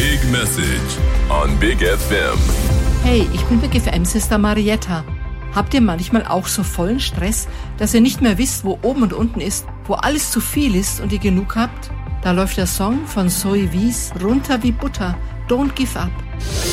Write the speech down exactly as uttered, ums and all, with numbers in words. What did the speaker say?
Big Message on Big F M. Hey, ich bin Big F M-Sister Marietta. Habt ihr manchmal auch so vollen Stress, dass ihr nicht mehr wisst, wo oben und unten ist, wo alles zu viel ist und ihr genug habt? Da läuft der Song von Zoe Wies, Runter wie Butter, Don't Give Up.